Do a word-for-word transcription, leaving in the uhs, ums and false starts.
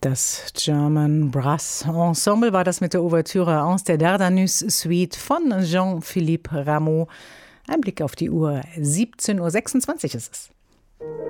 Das German Brass Ensemble war das mit der Ouvertüre aus der Dardanus Suite von Jean-Philippe Rameau. Ein Blick auf die Uhr, siebzehn Uhr sechsundzwanzig ist es.